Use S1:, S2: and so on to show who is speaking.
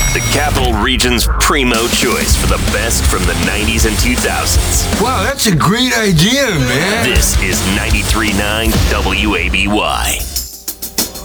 S1: the Capital Region's primo choice for the best from the 90s and 2000s.
S2: Wow, that's a great idea, man.
S1: This is 93.9 WABY.